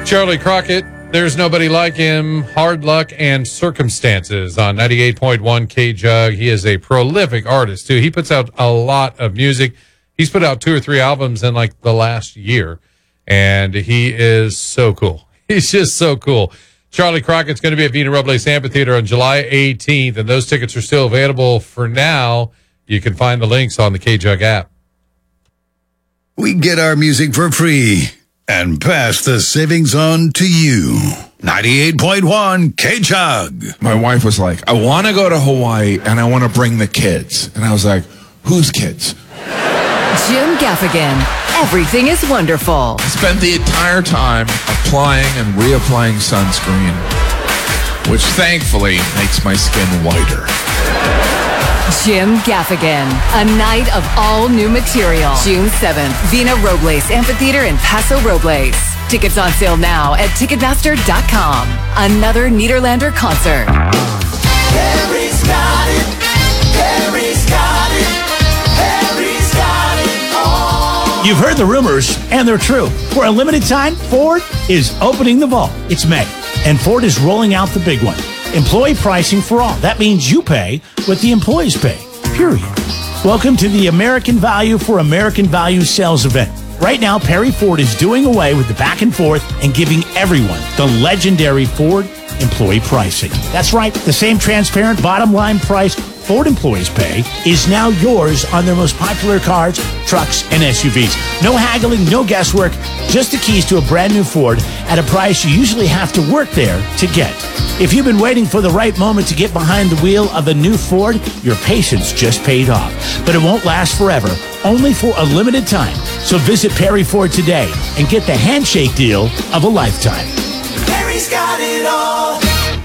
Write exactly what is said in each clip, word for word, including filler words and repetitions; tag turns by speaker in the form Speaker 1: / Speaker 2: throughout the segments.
Speaker 1: Charlie Crockett, There's Nobody Like Him, Hard Luck and Circumstances on ninety-eight point one K-Jug. He is a prolific artist, too. He puts out a lot of music. He's put out two or three albums in, like, the last year, and he is so cool. He's just so cool. Charlie Crockett's going to be at Vina Robles Amphitheater on July eighteenth, and those tickets are still available for now. You can find the links on the K-Jug app.
Speaker 2: We get our music for free and pass the savings on to you. ninety-eight point one K-Jug.
Speaker 3: My wife was like, I want to go to Hawaii and I want to bring the kids. And I was like, whose kids?
Speaker 4: Jim Gaffigan. Everything is wonderful.
Speaker 3: I spent the entire time applying and reapplying sunscreen, which thankfully makes my skin whiter.
Speaker 4: Jim Gaffigan. A night of all new material. June seventh, Vina Robles Amphitheater in Paso Robles. Tickets on sale now at Ticketmaster dot com. Another Nederlander concert.
Speaker 5: Harry's got it. Harry's got it. Harry's got it all.
Speaker 6: You've heard the rumors, and they're true. For a limited time, Ford is opening the vault. It's May, and Ford is rolling out the big one. Employee pricing for all. That means you pay what the employees pay, period. Welcome to the American Value for American Value sales event. Right now, Perry Ford is doing away with the back and forth and giving everyone the legendary Ford employee pricing. That's right. The same transparent bottom line price Ford employees pay is now yours on their most popular cars, trucks, and S U Vs. No haggling, no guesswork, just the keys to a brand new Ford at a price you usually have to work there to get. If you've been waiting for the right moment to get behind the wheel of a new Ford, your patience just paid off. But it won't last forever, only for a limited time. So visit Perry Ford today and get the handshake deal of a lifetime.
Speaker 5: Harry's got it all.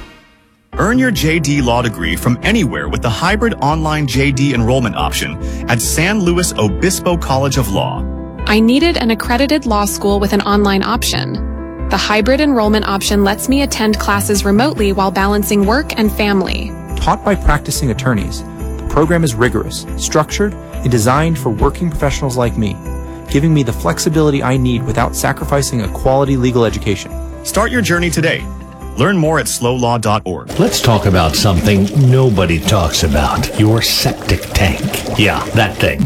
Speaker 7: Earn your J D Law degree from anywhere with the hybrid online J D enrollment option at San Luis Obispo College of Law.
Speaker 8: I needed an accredited law school with an online option. The hybrid enrollment option lets me attend classes remotely while balancing work and family.
Speaker 9: Taught by practicing attorneys, the program is rigorous, structured, and designed for working professionals like me, giving me the flexibility I need without sacrificing a quality legal education.
Speaker 7: Start your journey today. Learn more at slow law dot org.
Speaker 10: Let's talk about something nobody talks about. Your septic tank. Yeah, that thing.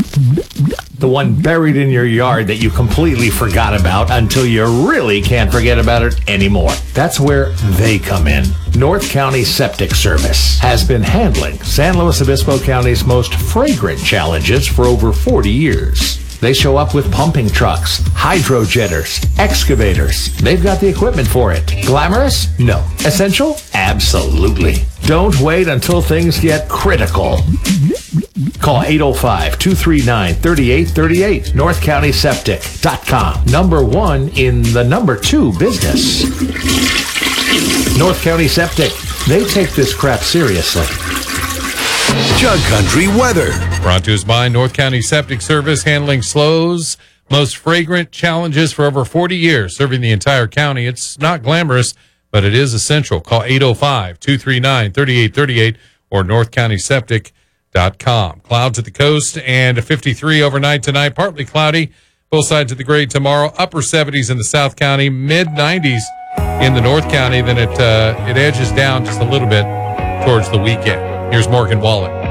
Speaker 10: The one buried in your yard that you completely forgot about until you really can't forget about it anymore. That's where they come in. North County Septic Service has been handling San Luis Obispo County's most fragrant challenges for over forty years. They show up with pumping trucks, hydrojetters, excavators. They've got the equipment for it. Glamorous? No. Essential? Absolutely. Don't wait until things get critical. Call eight oh five, two three nine, three eight three eight. north county septic dot com. Number one in the number two business. North County Septic. They take this crap seriously.
Speaker 2: Jug Country weather.
Speaker 1: Brought to us by North County Septic Service, handling Slow's most fragrant challenges for over forty years, serving the entire county. It's not glamorous, but it is essential. Call eight oh five, two three nine, three eight three eight or north county septic dot com. Clouds at the coast and a fifty-three overnight tonight. Partly cloudy, both sides of the grade tomorrow. Upper seventies in the South County, mid nineties in the North County. Then it uh, it edges down just a little bit towards the weekend. Here's Morgan Wallen.